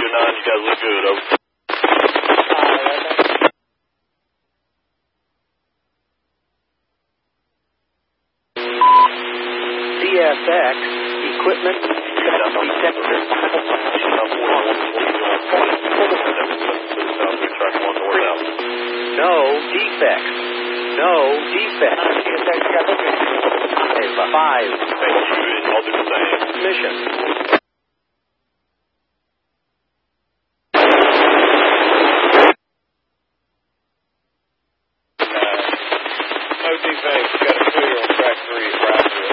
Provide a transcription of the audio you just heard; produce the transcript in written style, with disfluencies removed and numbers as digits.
9, you guys look good, over. DSX, equipment detector. No defects. No defects. 5. I'll do the same. Mission. No defects.